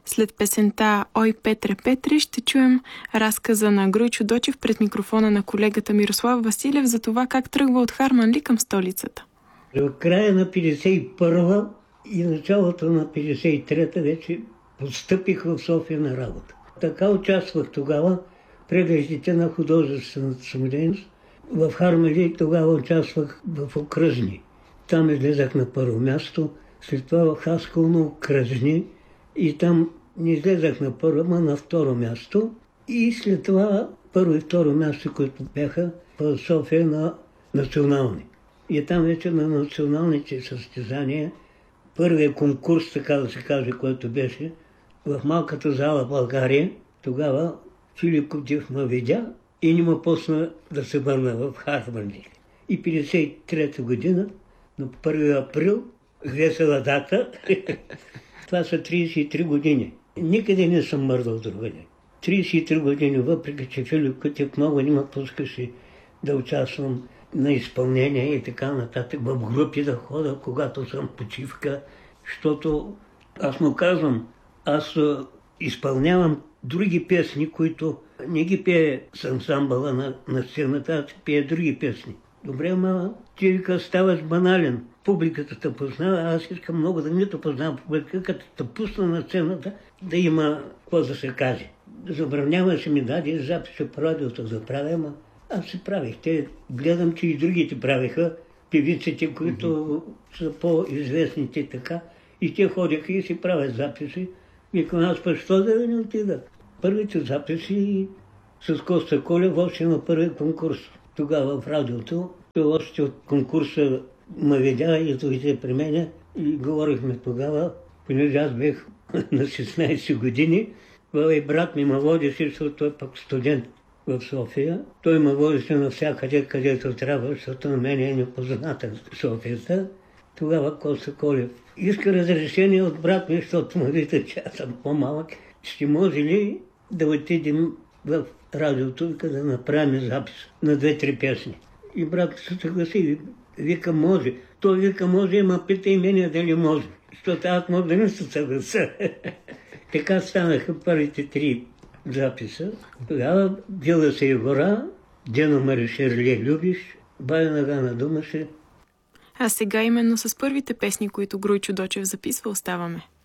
След песента «Ой, Петре, Петре» ще чуем разказа на Груйчо Дочев пред микрофона на колегата Мирослав Василев за това как тръгва от Харманли към столицата. В края на 51-а и началото на 53-та вече постъпих в София на работа. Така участвах тогава в прегледите на художествената самодейност. В Харманли тогава участвах в окръжни. Там излезах на първо място, след това в Хасково на окръжни и там не излезах на първо, а на второ място. И след това първо и второ място, които бяха в София на национални. И там вече на националните състезания, първият конкурс, така да се каже, който беше в малката зала в България, тогава Филип Кутев ме видя и не ме пусна да се върна в Харманли. И 53-та година, на 1 април, весела дата, това са 33 години. Никъде не съм мърдал другаде. 33 години, въпреки че Филип Кутев много не ме пускаше да участвам на изпълнение и така нататък, в групи да хода, когато съм почивка, защото аз му казвам, аз изпълнявам други песни, които не ги пее с ансамбъла на сцената, аз пее други песни. Добре, ама ти вика, ставаш банален. Публиката те познава, аз искам много да не те познавам публика, като те пусна на сцената, да има какво да се каже. Забраняваше ми, даде записа по радиото да правя, ама аз се правих. Те гледам, че и другите правиха, певиците, които са по-известните така, и те ходиха и си правят записи. Викам, аз защо да не отида? Първите записи с Коста Колев още на първи конкурс. Тогава в радиото, той още от конкурса ме видя и дойде при мене и говорихме тогава, понеже аз бях на 16 години, и брат ми ме водеше, защото той пък студент в София. Той ме водеше навсякъде, където трябва, защото на мен е непозната Софията. Тогава Коста Колев иска разрешение от брат ми, защото ме вижда, че аз съм по-малък. Ще може ли да отидем в радиото, да направим запис на 2-3 песни? И брат се съгласи, вика може. Той вика може, ама пита и мене дали може. Защото аз може да не се съгласа. Така станаха първите 3 записа. Тогава Била се и гора, Дено Маришерле любиш, Бая нога на думаше. А сега именно с първите песни, които Груйчо Дочев записва, оставаме.